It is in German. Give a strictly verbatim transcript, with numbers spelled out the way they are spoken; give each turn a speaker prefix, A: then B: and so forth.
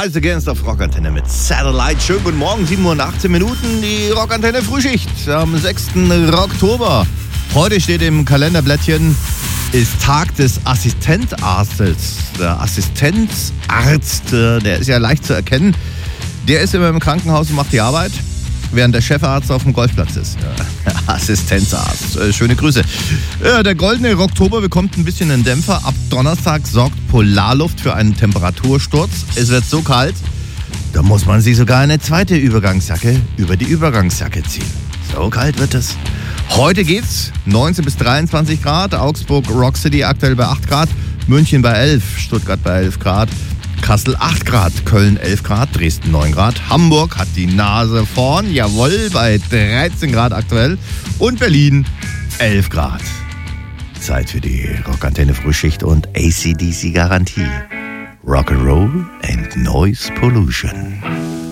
A: Rise Against auf Rockantenne mit Satellite. Schönen guten Morgen, sieben Uhr und achtzehn Minuten, die Rockantenne Frühschicht am sechsten Oktober. Heute steht im Kalenderblättchen, ist Tag des Assistenzarztes. Der Assistenzarzt, der ist ja leicht zu erkennen, der ist immer im Krankenhaus und macht die Arbeit, während der Chefarzt auf dem Golfplatz ist. Ja, Assistenzarzt. Äh, schöne Grüße. Ja, der goldene Oktober bekommt ein bisschen einen Dämpfer. Ab Donnerstag sorgt Polarluft für einen Temperatursturz. Es wird so kalt, da muss man sich sogar eine zweite Übergangsjacke über die Übergangsjacke ziehen. So kalt wird es. Heute geht's neunzehn bis dreiundzwanzig Grad. Augsburg Rock City aktuell bei acht Grad. München bei elf. Stuttgart bei elf Grad. Kassel acht Grad, Köln elf Grad, Dresden neun Grad, Hamburg hat die Nase vorn, jawohl, bei dreizehn Grad aktuell und Berlin elf Grad. Zeit für die Rockantenne Frühschicht und A C D C Garantie. Rock'n'Roll and Noise Pollution.